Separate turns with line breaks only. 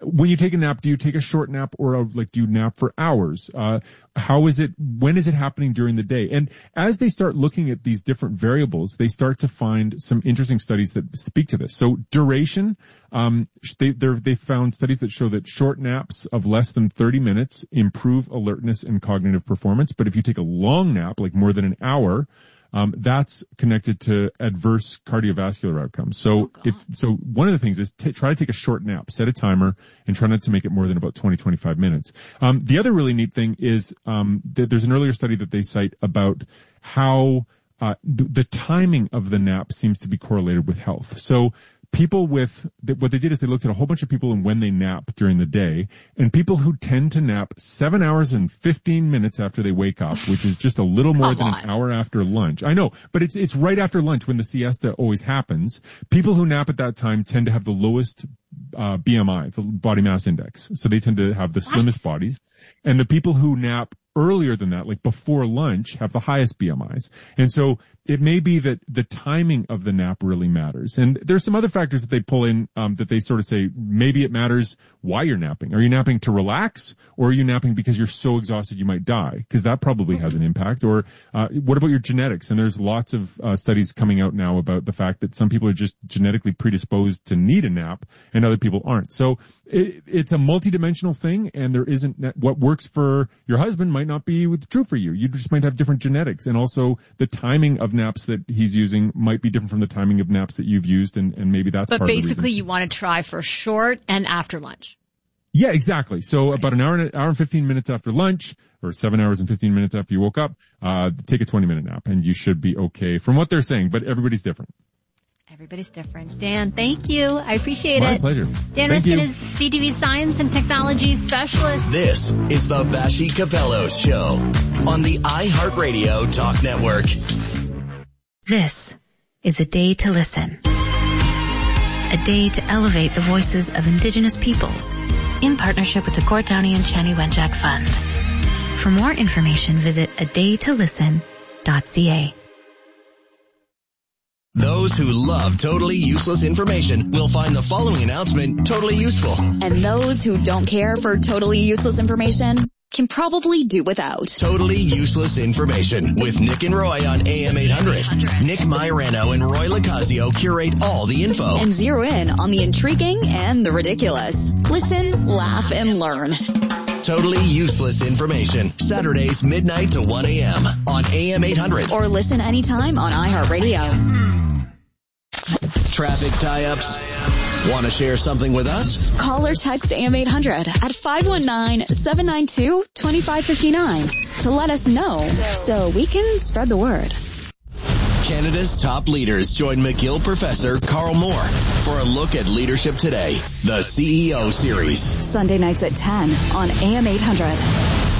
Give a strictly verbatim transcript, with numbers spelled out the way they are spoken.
when you take a nap, do you take a short nap or a, like do you nap for hours? Uh, how is it, when is it happening during the day? And as they start looking at these different variables, they start to find some interesting studies that speak to this. So duration, um, they, they found studies that show that short naps of less than thirty minutes improve alertness and cognitive performance. But if you take a long nap, like more than an hour, Um, that's connected to adverse cardiovascular outcomes. So
oh,
if, so one of the things is t- try to take a short nap, set a timer, and try not to make it more than about twenty, twenty-five minutes. Um, the other really neat thing is, um, th- there's an earlier study that they cite about how, uh, th- the timing of the nap seems to be correlated with health. So, people with, what they did is they looked at a whole bunch of people and when they nap during the day, and people who tend to nap seven hours and fifteen minutes after they wake up, which is just a little more than
on.
an hour after lunch. I know, but it's, it's right after lunch when the siesta always happens. People who nap at that time tend to have the lowest, uh, B M I, the body mass index. So they tend to have the slimmest what? bodies. And the people who nap earlier than that, like before lunch, have the highest B M Is. And so it may be that the timing of the nap really matters. And there's some other factors that they pull in, um, that they sort of say maybe it matters why you're napping. Are you napping to relax, or are you napping because you're so exhausted you might die? Because that probably has an impact. Or uh, what about your genetics? And there's lots of uh, studies coming out now about the fact that some people are just genetically predisposed to need a nap and other people aren't. So it, it's a multidimensional thing, and there isn't what works for your husband might not be true for you. You just might have different genetics, and also the timing of naps that he's using might be different from the timing of naps that you've used, and, and maybe that's
but
part of the reason.
But basically you want to try for short and after lunch.
Yeah, exactly. So
right.
about an hour and, hour and fifteen minutes after lunch, or seven hours and fifteen minutes after you woke up, uh, take a twenty minute nap, and you should be okay from what they're saying, but everybody's different.
Everybody's different. Dan, thank you. I appreciate
My
it.
My pleasure.
Dan
Thank
Riskin
you.
is C T V Science and Technology Specialist.
This is the Vassy Capello Show on the iHeartRadio Talk Network.
This is a day to listen. A day to elevate the voices of Indigenous peoples in partnership with the Court Downey and Chani Wenjack Fund. For more information, visit a day to listen dot c a.
Those who love totally useless information will find the following announcement totally useful.
And those who don't care for totally useless information can probably do without.
Totally useless information with Nick and Roy on A M eight hundred. Nick Mairano and Roy Locasio curate all the info
and zero in on the intriguing and the ridiculous. Listen, laugh, and learn.
Totally useless information. Saturdays midnight to one a.m. on A M eight hundred.
Or listen anytime on iHeartRadio.
Traffic tie-ups? Want to share something with us?
Call or text A M eight hundred at five one nine, seven nine two, two five five nine to let us know so we can spread the word.
Canada's top leaders join McGill professor Carl Moore for a look at leadership today, the C E O series.
Sunday nights at ten on A M eight hundred.